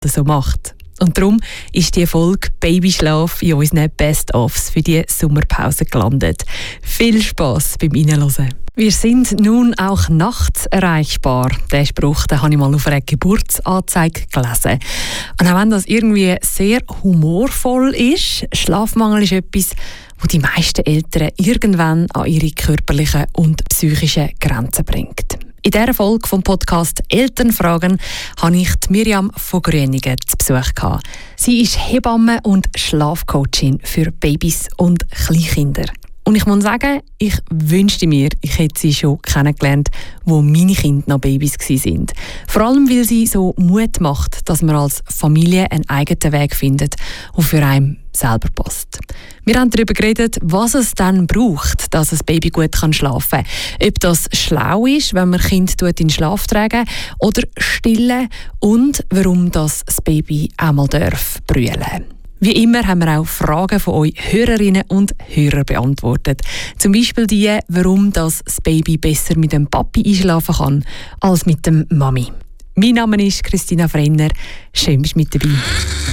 so macht. Und darum ist die Folge Babyschlaf in unseren Best-ofs für die Sommerpause gelandet. Viel Spass beim Reinhören. Wir sind nun auch nachts erreichbar. Den Spruch den habe ich mal auf einer Geburtsanzeige gelesen. Und auch wenn das irgendwie sehr humorvoll ist, Schlafmangel ist etwas, wo die meisten Eltern irgendwann an ihre körperlichen und psychischen Grenzen bringt. In dieser Folge vom Podcast «Elternfragen» habe ich Mirjam von Gröningen zu Besuch gehabt. Sie ist Hebamme und Schlafcoachin für Babys und Kleinkinder. Und ich muss sagen, ich wünschte mir, ich hätte sie schon kennengelernt, wo meine Kinder noch Babys waren. Vor allem, weil sie so Mut macht, dass man als Familie einen eigenen Weg findet, der für einen selber passt. Wir haben darüber geredet, was es dann braucht, dass ein Baby gut schlafen kann. Ob das schlau ist, wenn man Kind in den Schlaf tragen oder stillen und warum das Baby auch mal brüllen darf. Wie immer haben wir auch Fragen von euch Hörerinnen und Hörern beantwortet. Zum Beispiel die, warum das Baby besser mit dem Papi einschlafen kann als mit dem Mami. Mein Name ist Christina Frenner. Schön, bist du mit dabei.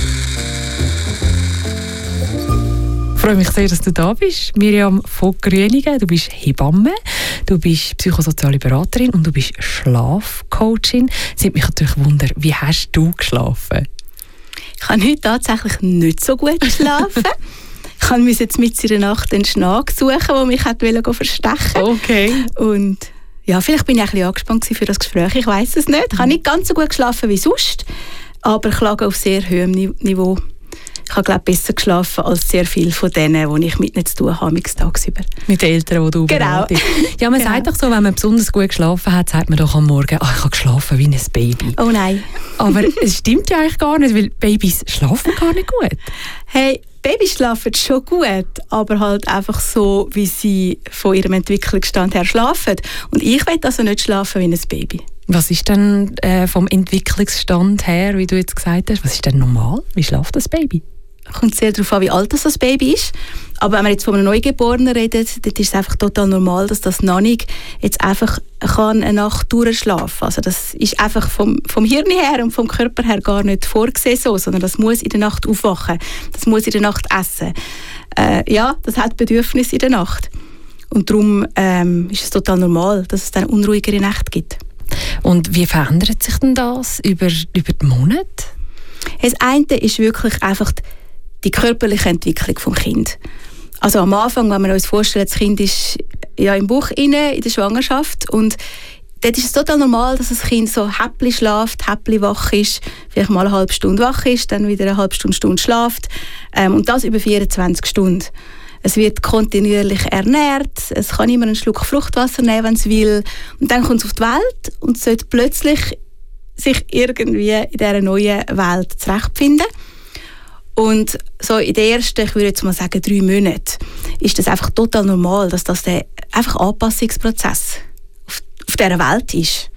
Ich freue mich sehr, dass du da bist. Mirjam von Gröningen, du bist Hebamme, du bist psychosoziale Beraterin und du bist Schlafcoachin. Es nimmt mich natürlich Wunder, wie hast du geschlafen? Ich habe heute tatsächlich nicht so gut geschlafen. Ich musste jetzt mit in der Nacht einen Schnack suchen, der mich verstechen wollte. Okay. Und ja, vielleicht bin ich ein bisschen angespannt für das Gespräch, ich weiss es nicht. Ich habe nicht ganz so gut geschlafen wie sonst, aber ich lag auf sehr hohem Niveau. Ich habe, glaube ich, besser geschlafen als sehr viele von denen, die ich mit nicht zu tun habe, tagsüber. Mit den Eltern, die du beratest. Ja, man sagt doch so, wenn man besonders gut geschlafen hat, sagt man doch am Morgen, ich habe geschlafen wie ein Baby. Oh nein. Aber es stimmt ja eigentlich gar nicht, weil Babys schlafen gar nicht gut. Hey, Babys schlafen schon gut, aber halt einfach so, wie sie von ihrem Entwicklungsstand her schlafen. Und ich will also nicht schlafen wie ein Baby. Was ist denn vom Entwicklungsstand her, wie du jetzt gesagt hast, was ist denn normal? Wie schläft das Baby? Kommt sehr darauf an, wie alt das Baby ist. Aber wenn man jetzt von einem Neugeborenen redet, dann ist es einfach total normal, dass das noch nicht jetzt einfach eine Nacht durchschlafen kann. Also das ist einfach vom Hirn her und vom Körper her gar nicht vorgesehen so, sondern das muss in der Nacht aufwachen, das muss in der Nacht essen. Das hat Bedürfnisse in der Nacht. Und darum ist es total normal, dass es dann unruhigere Nächte gibt. Und wie verändert sich denn das über die Monate? Das eine ist wirklich einfach die körperliche Entwicklung des Kindes. Also am Anfang, wenn wir uns vorstellen, das Kind ist ja im Bauch inne, in der Schwangerschaft, und dort ist es total normal, dass das Kind so häppli schläft, häppli wach ist, vielleicht mal eine halbe Stunde wach ist, dann wieder eine halbe Stunde schläft, und das über 24 Stunden. Es wird kontinuierlich ernährt, es kann immer einen Schluck Fruchtwasser nehmen, wenn es will, und dann kommt es auf die Welt und sollte plötzlich sich irgendwie in dieser neuen Welt zurechtfinden. Und so in den ersten, ich würde jetzt mal sagen, 3 Monaten, ist das einfach total normal, dass das der einfach Anpassungsprozess auf dieser Welt ist.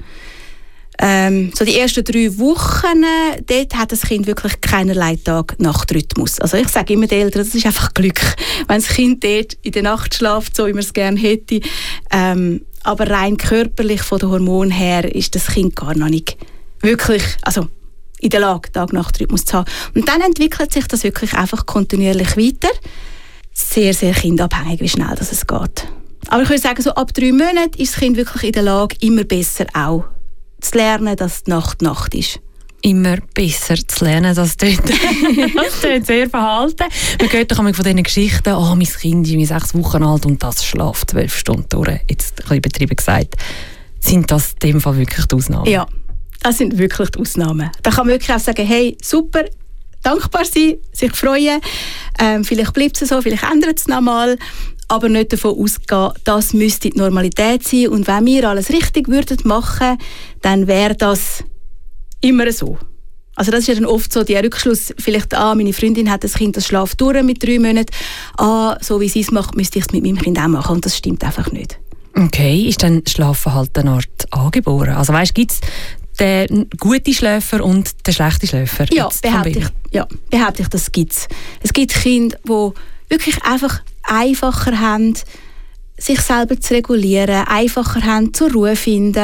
So die ersten 3 Wochen, dort hat das Kind wirklich keinerlei Tag-Nacht-Rhythmus. Also ich sage immer den Eltern, das ist einfach Glück, wenn das Kind dort in der Nacht schläft, so wie man es gerne hätte. Aber rein körperlich, von den Hormonen her, ist das Kind gar noch nicht wirklich, also in der Lage, Tag-Nacht-Rhythmus zu haben. Und dann entwickelt sich das wirklich einfach kontinuierlich weiter. Sehr, sehr kindabhängig, wie schnell das es geht. Aber ich würde sagen, so ab 3 Monaten ist das Kind wirklich in der Lage, immer besser auch zu lernen, dass die Nacht Nacht ist. Immer besser zu lernen, das klingt sehr verhalten. Man hört doch von diesen Geschichten, mein Kind ist 6 Wochen alt und das schläft 12 Stunden durch. Jetzt ein bisschen übertrieben gesagt. Sind das in dem Fall wirklich die Ausnahmen? Ja. Das sind wirklich die Ausnahmen. Da kann man wirklich auch sagen, hey, super, dankbar sein, sich freuen. Vielleicht bleibt es so, vielleicht ändert es nochmal. Aber nicht davon ausgehen, das müsste die Normalität sein. Und wenn wir alles richtig würden machen, dann wäre das immer so. Also das ist ja dann oft so der Rückschluss, vielleicht, meine Freundin hat das Kind, das schläft durch mit 3 Monaten. So wie sie es macht, müsste ich es mit meinem Kind auch machen. Und das stimmt einfach nicht. Okay, ist dann Schlafen halt eine Art angeboren? Also weißt, gibt es den guten Schläfer und den schlechten Schläfer? Ja, behaupte ich, das gibt es. Es gibt Kinder, die wirklich einfach einfacher haben, sich selber zu regulieren, einfacher haben, zur Ruhe finden.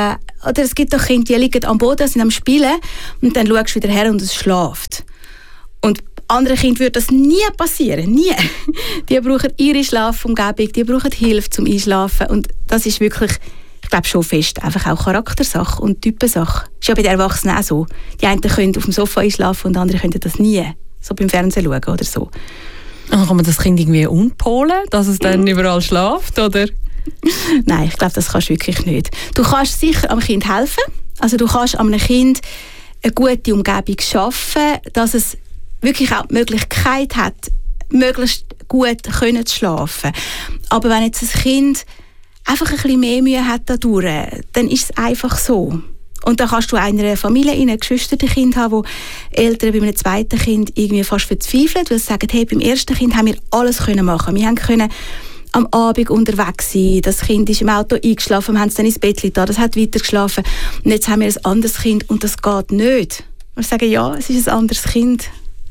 oder es gibt auch Kinder, die liegen am Boden, sind am Spielen und dann schaust du wieder her und es schläft. Und anderen Kindern würde das nie passieren, nie. Die brauchen ihre Schlafumgebung, die brauchen Hilfe zum Einschlafen und das ist wirklich, ich glaube schon fest, einfach auch Charaktersache und Typensache. Ist ja bei den Erwachsenen auch so. Die einen können auf dem Sofa einschlafen und andere können das nie. So beim Fernsehen schauen oder so. Und kann man das Kind irgendwie umpolen, dass es dann überall schläft, oder? Nein, ich glaube, das kannst du wirklich nicht. Du kannst sicher am Kind helfen. Also du kannst einem Kind eine gute Umgebung schaffen, dass es wirklich auch die Möglichkeit hat, möglichst gut zu schlafen. Aber wenn jetzt ein Kind einfach ein bisschen mehr Mühe hat dadurch, dann ist es einfach so. Und dann kannst du einer Familie, ein Geschwisterkind haben, wo Eltern bei einem zweiten Kind irgendwie fast verzweifeln, weil sie sagen, hey, beim ersten Kind haben wir alles machen. Wir können am Abend unterwegs sein, das Kind ist im Auto eingeschlafen, wir haben es dann ins Bett getan, das hat weiter geschlafen und jetzt haben wir ein anderes Kind und das geht nicht. Wir sagen, ja, es ist ein anderes Kind.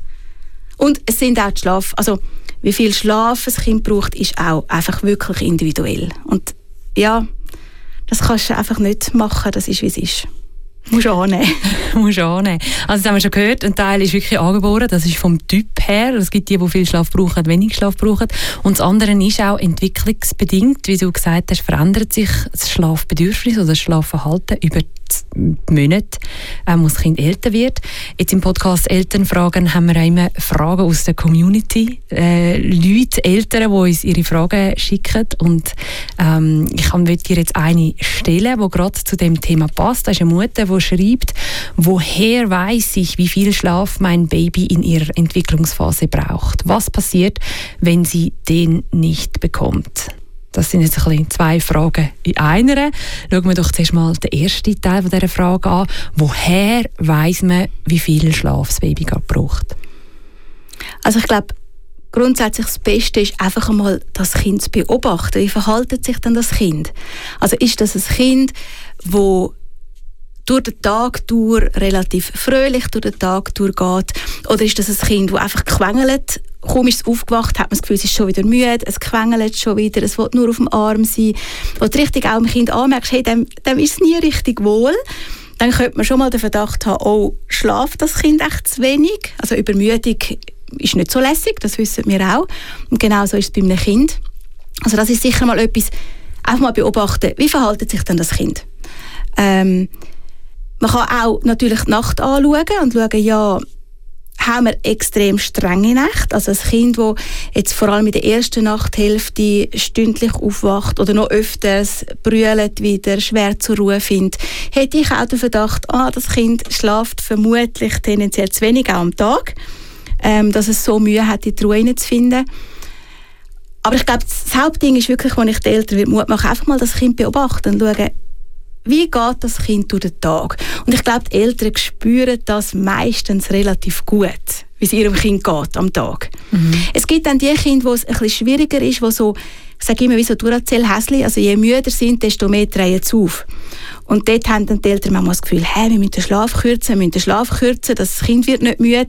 Und es sind auch die Schlaf, also wie viel Schlaf ein Kind braucht, ist auch einfach wirklich individuell. Und ja, das kannst du einfach nicht machen, das ist, wie es ist. Musst du annehmen. Musst du annehmen. Also das haben wir schon gehört, ein Teil ist wirklich angeboren, das ist vom Typ her. Es gibt die viel Schlaf brauchen, wenig Schlaf brauchen. Und das andere ist auch entwicklungsbedingt, wie du gesagt hast, verändert sich das Schlafbedürfnis oder das Schlafverhalten über die Monate, als das Kind älter wird. Jetzt im Podcast «Elternfragen» haben wir auch immer Fragen aus der Community. Leute, Eltern, die uns ihre Fragen schicken. Und ich will dir jetzt eine stellen, die gerade zu dem Thema passt. Das ist eine Mutter, die schreibt, woher weiss ich, wie viel Schlaf mein Baby in ihrer Entwicklungsphase braucht? Was passiert, wenn sie den nicht bekommt? Das sind jetzt ein bisschen 2 Fragen in einer. Schauen wir doch zuerst mal den ersten Teil dieser Frage an. Woher weiss man, wie viel Schlaf das Baby gerade braucht? Also ich glaube, grundsätzlich das Beste ist einfach einmal das Kind zu beobachten. Wie verhält sich denn das Kind? Also ist das ein Kind, das durch den Tag durch relativ fröhlich durch den Tag durchgeht? Oder ist das ein Kind, das einfach quengelt? Kaum ist es aufgewacht, hat man das Gefühl, es ist schon wieder müde, es quengelt schon wieder, es will nur auf dem Arm sein. Wo du richtig auch dem Kind anmerkst, hey, dem ist es nie richtig wohl, dann könnte man schon mal den Verdacht haben, oh, schlaft das Kind echt zu wenig? Also Übermüdung ist nicht so lässig, das wissen wir auch. Und genau so ist es bei einem Kind. Also das ist sicher mal etwas, einfach mal beobachten, wie verhält sich denn das Kind? Man kann auch natürlich die Nacht anschauen und schauen, ja, haben wir extrem strenge Nächte. Also ein Kind, das jetzt vor allem in der ersten Nachthälfte stündlich aufwacht oder noch öfters brüllt, wieder schwer zur Ruhe findet, hätte ich auch den Verdacht, das Kind schläft vermutlich tendenziell zu wenig auch am Tag, dass es so Mühe hat, in die Ruhe hineinzufinden. Aber ich glaube, das Hauptding ist wirklich, wenn ich den Eltern Mut mache, einfach mal das Kind beobachten und schauen, wie geht das Kind durch den Tag? Und ich glaube, die Eltern spüren das meistens relativ gut, wie es ihrem Kind geht am Tag. Mhm. Es gibt dann die Kinder, wo es ein bisschen schwieriger ist, wo so, ich sage immer wie so Duracell-Häschen, also je müder sind, desto mehr drehen sie auf. Und dort haben dann die Eltern manchmal das Gefühl, wir müssen den Schlaf kürzen, das Kind wird nicht müde.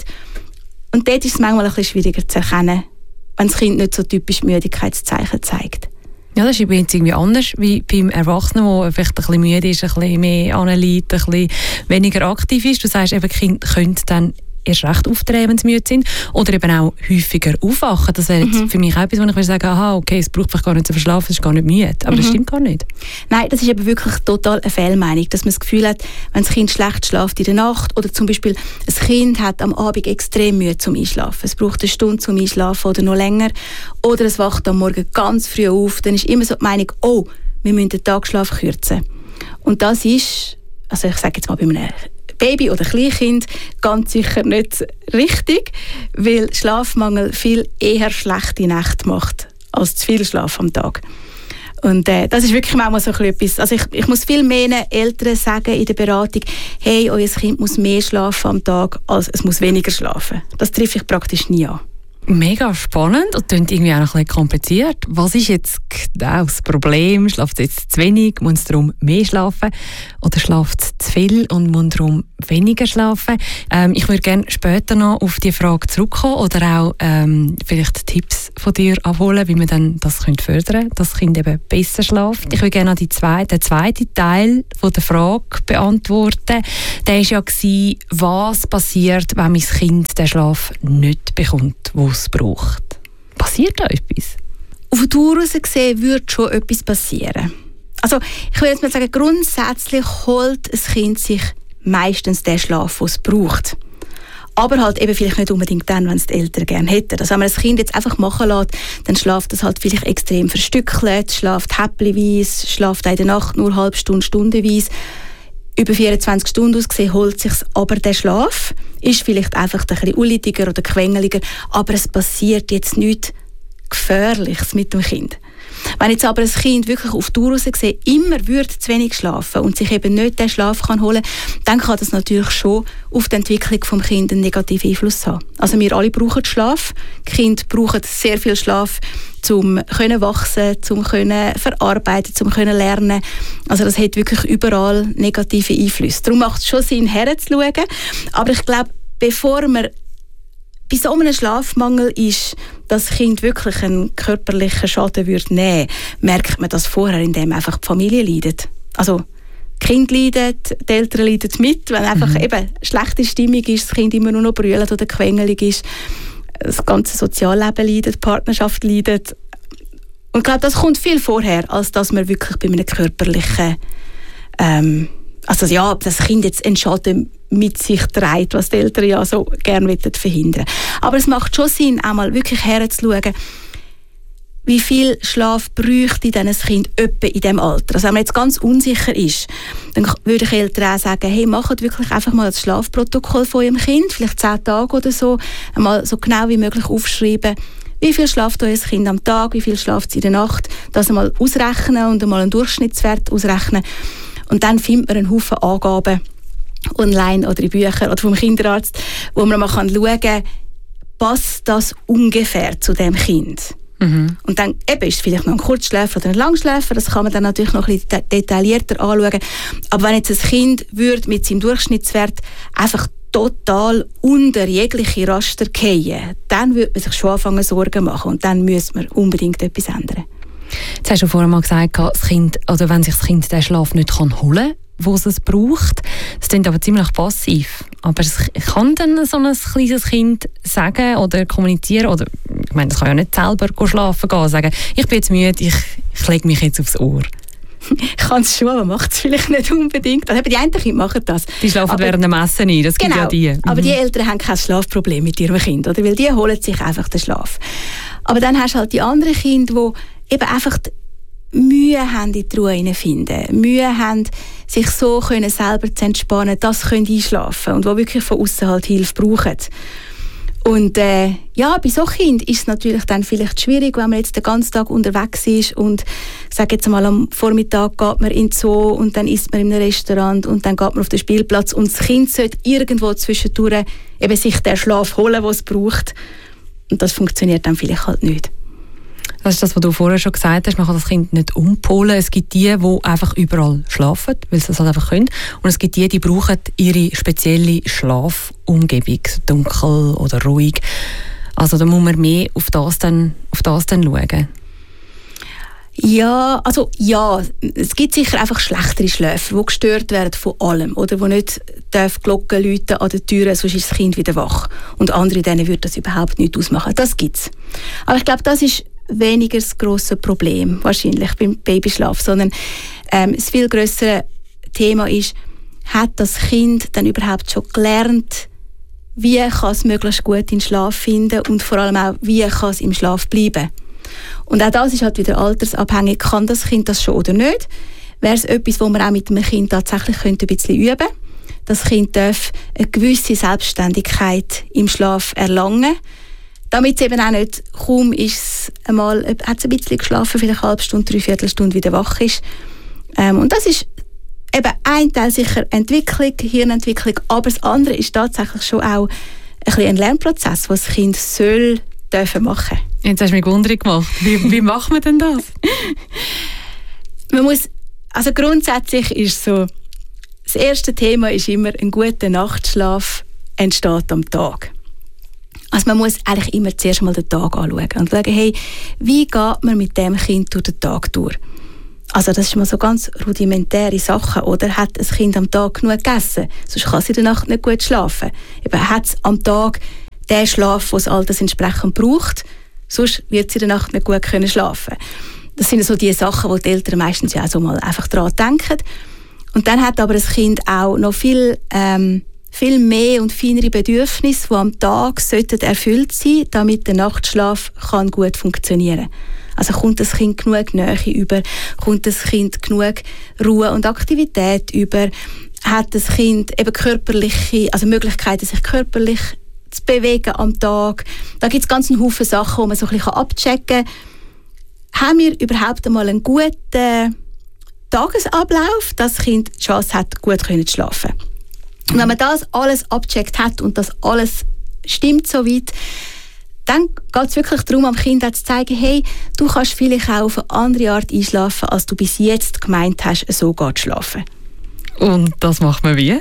Und dort ist es manchmal ein bisschen schwieriger zu erkennen, wenn das Kind nicht so typisch Müdigkeitszeichen zeigt. Ja, das ist übrigens irgendwie anders wie beim Erwachsenen, der vielleicht ein bisschen müde ist, ein bisschen mehr anliegt, ein bisschen weniger aktiv ist. Du sagst, eben, Kinder können dann erst recht aufdrehen, wenn sie müde sind. Oder eben auch häufiger aufwachen. Das wäre jetzt für mich auch etwas, wo ich würde sagen, okay, es braucht vielleicht gar nicht zu verschlafen, es ist gar nicht müde. Aber das stimmt gar nicht. Nein, das ist eben wirklich total eine Fehlmeinung, dass man das Gefühl hat, wenn das Kind schlecht schläft in der Nacht oder zum Beispiel ein Kind hat am Abend extrem Mühe zum Einschlafen. Es braucht eine Stunde zum Einschlafen oder noch länger. Oder es wacht am Morgen ganz früh auf. Dann ist immer so die Meinung, wir müssen den Tagschlaf kürzen. Und das ist, also ich sage jetzt mal bei einem Baby oder Kleinkind ganz sicher nicht richtig, weil Schlafmangel viel eher schlechte Nächte macht als zu viel Schlaf am Tag. Und das ist wirklich manchmal so etwas. Also ich muss viel mehr Eltern sagen in der Beratung, hey, euer Kind muss mehr schlafen am Tag, als es muss weniger schlafen. Das treffe ich praktisch nie an. Mega spannend und klingt irgendwie auch noch ein bisschen kompliziert. Was ist jetzt genau das Problem? Schlaft es jetzt zu wenig? Muss es darum mehr schlafen? Oder schlaft es zu viel und muss darum weniger schlafen? Ich würde gerne später noch auf die Frage zurückkommen oder auch vielleicht Tipps von dir abholen, wie man dann das fördern könnte, dass das Kind eben besser schläft. Ich würde gerne noch den zweiten Teil von der Frage beantworten. Der war ja, was passiert, wenn mein Kind den Schlaf nicht bekommt, wo es braucht. Passiert da etwas? Auf die Tour raus gesehen würde schon etwas passieren. Also ich würde jetzt mal sagen, grundsätzlich holt ein Kind sich meistens den Schlaf, den es braucht. Aber halt eben vielleicht nicht unbedingt dann, wenn es die Eltern gerne hätten. Also wenn man das Kind jetzt einfach machen lässt, dann schläft es halt vielleicht extrem verstückelt, schläft häppchenweise, schläft auch in der Nacht nur halb stundenweise. Über 24 Stunden ausgesehen holt sich aber der Schlaf. Ist vielleicht einfach ein bisschen unlidiger oder quengeliger, aber es passiert jetzt nichts Gefährliches mit dem Kind. Wenn jetzt aber ein Kind wirklich auf die Tour raus gesehen immer zu wenig schlafen und sich eben nicht den Schlaf holen kann, dann kann das natürlich schon auf die Entwicklung des Kindes einen negativen Einfluss haben. Also wir alle brauchen Schlaf. Die Kinder brauchen sehr viel Schlaf, um wachsen, um verarbeiten, um lernen. Also das hat wirklich überall negative Einflüsse. Darum macht es schon Sinn, herzuschauen. Aber ich glaube, bevor man bei so einem Schlafmangel ist, dass das Kind wirklich einen körperlichen Schaden nehmen würde, merkt man das vorher, indem einfach die Familie leidet. Also die Kinder leiden, die Eltern leiden mit, wenn einfach eben schlechte Stimmung ist, das Kind immer nur noch brüllt oder quengelig ist, das ganze Sozialleben leidet, die Partnerschaft leidet. Und ich glaube, das kommt viel vorher, als dass man wirklich bei einem körperlichen das Kind jetzt einen Schaden mit sich trägt, was die Eltern ja so gerne verhindern wollen. Aber es macht schon Sinn, einmal wirklich herzuschauen, wie viel Schlaf bräuchte denn ein Kind etwa in diesem Alter. Also wenn man jetzt ganz unsicher ist, dann würde ich Eltern auch sagen, hey, macht wirklich einfach mal das Schlafprotokoll von eurem Kind, vielleicht 10 Tage oder so, einmal so genau wie möglich aufschreiben, wie viel schlaft euer Kind am Tag, wie viel schlaft es in der Nacht, das einmal ausrechnen und einmal einen Durchschnittswert ausrechnen. Und dann findet man einen Haufen Angaben online oder in Büchern oder vom Kinderarzt, wo man mal schauen kann, passt das ungefähr zu dem Kind. Und dann eben ist es vielleicht noch ein Kurzschläfer oder ein Langschläfer, das kann man dann natürlich noch ein bisschen detaillierter anschauen. Aber wenn jetzt ein Kind mit seinem Durchschnittswert einfach total unter jegliche Raster fallen, dann würde man sich schon anfangen Sorgen machen und dann müsste man unbedingt etwas ändern. Jetzt hast du vorhin mal gesagt, das Kind, oder wenn sich das Kind den Schlaf nicht holen kann, wo es braucht. Das klingt aber ziemlich passiv. Aber es kann dann so ein kleines Kind sagen oder kommunizieren, oder ich meine, das kann ja nicht selber schlafen gehen, sagen, ich bin jetzt müde, ich lege mich jetzt aufs Ohr. Ich kann es schon, aber macht es vielleicht nicht unbedingt. Also die einen Kinder machen das. Die schlafen während dem Essen ein, das gibt ja die. Aber die Eltern haben kein Schlafproblem mit ihrem Kind, oder? Weil die holen sich einfach den Schlaf. Aber dann hast du halt die anderen Kinder, die eben einfach Mühe haben, in die Ruhe hineinfinden, Mühe haben, sich so können selber zu entspannen, dass sie einschlafen können und die wirklich von außen halt Hilfe brauchen. Und bei so Kindern ist es natürlich dann vielleicht schwierig, wenn man jetzt den ganzen Tag unterwegs ist und sage jetzt mal, am Vormittag geht man in den Zoo und dann isst man in einem Restaurant und dann geht man auf den Spielplatz und das Kind sollte irgendwo zwischendurch eben sich den Schlaf holen, den es braucht. Und das funktioniert dann vielleicht halt nicht. Das ist das, was du vorher schon gesagt hast, man kann das Kind nicht umpolen. Es gibt die einfach überall schlafen, weil sie das halt einfach können. Und es gibt die brauchen ihre spezielle Schlafumgebung, dunkel oder ruhig. Also da muss man mehr auf das dann schauen. Ja, es gibt sicher einfach schlechtere Schläfer, die gestört werden von allem oder die nicht Glocken läuten an der Tür, sonst ist das Kind wieder wach. Und andere, denen würde das überhaupt nicht ausmachen. Das gibt es. Aber ich glaube, das ist weniger das grosse Problem wahrscheinlich beim Babyschlaf, sondern das viel grössere Thema ist, hat das Kind dann überhaupt schon gelernt, wie kann es möglichst gut in den Schlaf finden und vor allem auch, wie kann es im Schlaf bleiben. Und auch das ist halt wieder altersabhängig, kann das Kind das schon oder nicht. Wäre es etwas, wo man auch mit dem Kind tatsächlich ein bisschen üben könnte. Das Kind darf eine gewisse Selbstständigkeit im Schlaf erlangen. Damit es eben auch nicht, kaum ist es einmal, hat es ein bisschen geschlafen, vielleicht eine halbe Stunde, 3/4 Stunde wieder wach ist. Und das ist eben ein Teil sicher Entwicklung, Hirnentwicklung, aber das andere ist tatsächlich schon auch ein bisschen ein Lernprozess, wo das Kind soll dürfen machen. Jetzt hast du mich wundrig gemacht. Wie macht man denn das? Man muss, also grundsätzlich ist so, das erste Thema ist immer, ein guter Nachtschlaf entsteht am Tag. Also man muss eigentlich immer zuerst mal den Tag anschauen und schauen, hey, wie geht man mit dem Kind durch den Tag durch? Also das ist mal so ganz rudimentäre Sachen. Oder hat ein Kind am Tag genug gegessen? Sonst kann es in der Nacht nicht gut schlafen. Eben, hat es am Tag den Schlaf, den es altersentsprechend braucht? Sonst wird es in der Nacht nicht gut können schlafen. Das sind so die Sachen, wo die Eltern meistens ja auch so mal einfach daran denken. Und dann hat aber das Kind auch noch viel mehr und feinere Bedürfnisse, die am Tag sollten erfüllt sein, damit der Nachtschlaf kann gut funktionieren kann. Also kommt das Kind genug Nähe über, kommt das Kind genug Ruhe und Aktivität über, hat das Kind eben körperliche, also Möglichkeiten, sich körperlich zu bewegen am Tag. Da gibt es ganz einen Haufen Sachen, die man so ein bisschen abchecken kann. Haben wir überhaupt einmal einen guten Tagesablauf, dass das Kind die Chance hat, gut zu schlafen? Und wenn man das alles abgecheckt hat und das alles stimmt soweit, dann geht es wirklich darum, am Kind auch zu zeigen, hey, du kannst vielleicht auch auf eine andere Art einschlafen, als du bis jetzt gemeint hast, so geht schlafen. Und das macht man wie?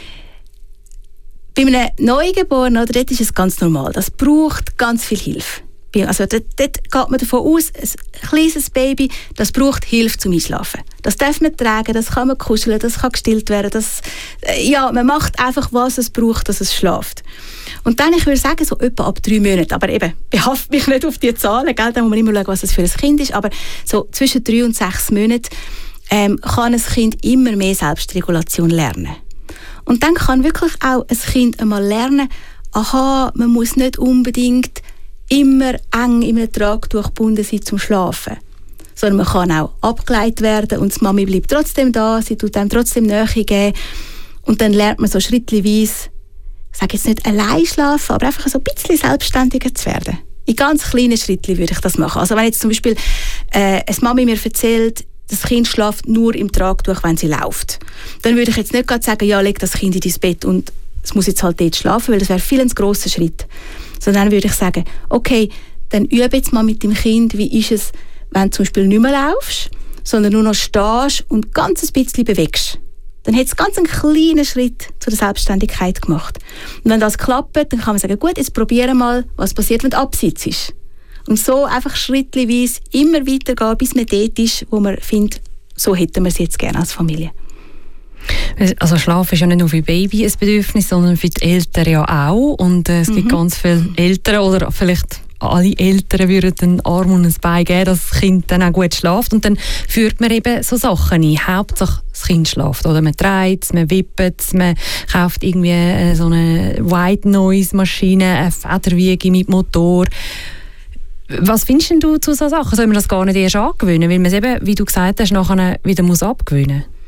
Bei einem Neugeborenen, oder, dort ist es ganz normal. Das braucht ganz viel Hilfe. Also dort geht man davon aus, ein kleines Baby, das braucht Hilfe zum Einschlafen. Das darf man tragen, das kann man kuscheln, das kann gestillt werden. Man macht einfach, was es braucht, dass es schläft. Und dann, ich würde sagen, so etwa ab 3 Monaten. Aber eben, behaft mich nicht auf die Zahlen, gell? Da muss man immer schauen, was das für ein Kind ist. Aber so zwischen 3 und 6 Monaten kann ein Kind immer mehr Selbstregulation lernen. Und dann kann wirklich auch ein Kind einmal lernen, aha, man muss nicht unbedingt immer eng in einem Tragtuch gebunden sein zum Schlafen. Sondern man kann auch abgeleitet werden und die Mami bleibt trotzdem da, sie tut einem trotzdem Nähe geben. Und dann lernt man so schrittweise, ich sage jetzt nicht allein schlafen, aber einfach so ein bisschen selbstständiger zu werden. In ganz kleinen Schritten würde ich das machen. Also wenn jetzt zum Beispiel eine Mami mir erzählt, das Kind schläft nur im Tragtuch, wenn sie läuft, dann würde ich jetzt nicht gerade sagen, ja, leg das Kind in dein Bett und es muss jetzt halt dort schlafen, weil das wäre viel ein grosser Schritt. Sondern dann würde ich sagen, okay, dann übe jetzt mal mit dem Kind, wie ist es, wenn du zum Beispiel nicht mehr laufst, sondern nur noch stehst und ganz ein bisschen bewegst. Dann hat es ganz einen kleinen Schritt zu der Selbstständigkeit gemacht. Und wenn das klappt, dann kann man sagen, gut, jetzt probieren mal, was passiert, wenn du absitzt ist. Und so einfach schrittweise immer weitergehen, bis man dort ist, wo man findet, so hätten wir es jetzt gerne als Familie. Also Schlaf ist ja nicht nur für Baby ein Bedürfnis, sondern für die Eltern ja auch. Und es gibt ganz viele Eltern, oder vielleicht alle Eltern würden einen Arm und ein Bein geben, dass das Kind dann auch gut schläft. Und dann führt man eben so Sachen ein. Hauptsache das Kind schläft. Oder man dreht es, man wippt es, man kauft irgendwie so eine White-Noise-Maschine, eine Federwiege mit Motor. Was findest du zu solchen Sachen? Soll man das gar nicht erst angewöhnen? Weil man es eben, wie du gesagt hast, nachher wieder muss abgewöhnen muss?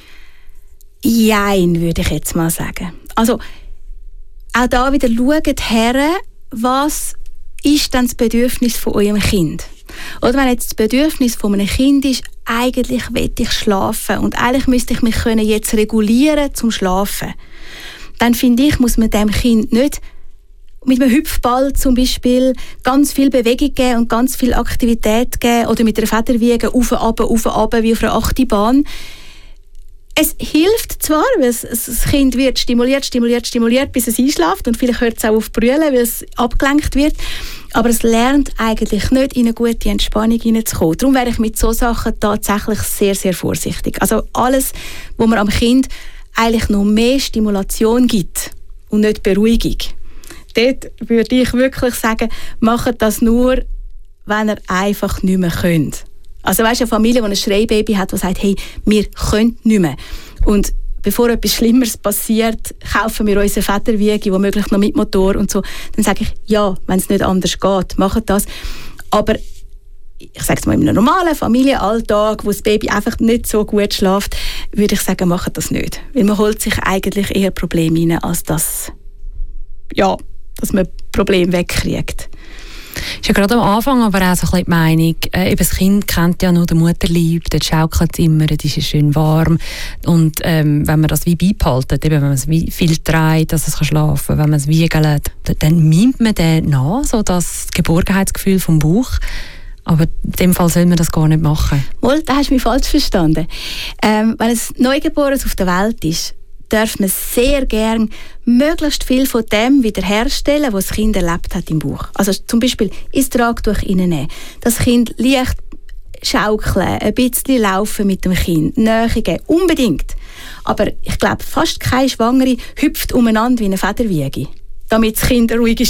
Jein, würde ich jetzt mal sagen. Also, auch da wieder schaut her, was ist denn das Bedürfnis von eurem Kind? Oder wenn jetzt das Bedürfnis von einem Kind ist, eigentlich will ich schlafen und eigentlich müsste ich mich jetzt regulieren zum Schlafen, dann finde ich, muss man dem Kind nicht mit einem Hüpfball zum Beispiel ganz viel Bewegung geben und ganz viel Aktivität geben oder mit einer Federwiege auf, wie auf einer Achterbahn. Es hilft zwar, weil das Kind wird stimuliert, bis es einschläft und vielleicht hört es auch auf zu brüllen, weil es abgelenkt wird, aber es lernt eigentlich nicht, in eine gute Entspannung hineinzukommen. Darum wäre ich mit solchen Sachen tatsächlich sehr, sehr vorsichtig. Also alles, wo man am Kind eigentlich noch mehr Stimulation gibt und nicht Beruhigung. Dort würde ich wirklich sagen, macht das nur, wenn ihr einfach nicht mehr könnt. Also weißt du, eine Familie, die ein Schreibaby hat, die sagt, hey, wir können nicht mehr. Und bevor etwas Schlimmeres passiert, kaufen wir uns eine Federwiege, womöglich noch mit Motor und so. Dann sage ich, ja, wenn es nicht anders geht, macht das. Aber ich sage es mal, in einem normalen Familienalltag, wo das Baby einfach nicht so gut schläft, würde ich sagen, macht das nicht. Weil man holt sich eigentlich eher Probleme rein, als dass man Probleme wegkriegt. Ist ja gerade am Anfang aber auch so ein bisschen die Meinung, eben das Kind kennt ja nur den Mutterleib, dort schaukelt es immer, dort ist es schön warm. Und wenn man das wie beibehaltet, eben wenn man es wie viel dreht, dass es schlafen kann, wenn man es wiegelt, dann mimt man den nach, so das Geborgenheitsgefühl vom Bauch. Aber in dem Fall soll man das gar nicht machen. Wohl, da hast du mich falsch verstanden. Wenn ein Neugeborenes auf der Welt ist, darf man sehr gern möglichst viel von dem wiederherstellen, was das Kind erlebt hat im Bauch. Also zum Beispiel ins Tragtuch reinnehmen, das Kind leicht schaukeln, ein bisschen laufen mit dem Kind, Nähe geben, unbedingt. Aber ich glaube, fast keine Schwangere hüpft umeinander wie eine Federwiege, damit das Kind ruhig ist